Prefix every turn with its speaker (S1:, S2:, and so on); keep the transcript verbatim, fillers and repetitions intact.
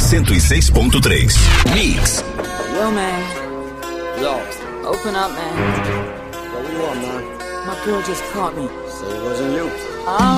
S1: cento e seis ponto três. Mix.
S2: Yo, man.
S3: Yo.
S2: Open up, man.
S3: Yo, what you want, man?
S2: My girl just caught me.
S3: Say it wasn't you.
S2: I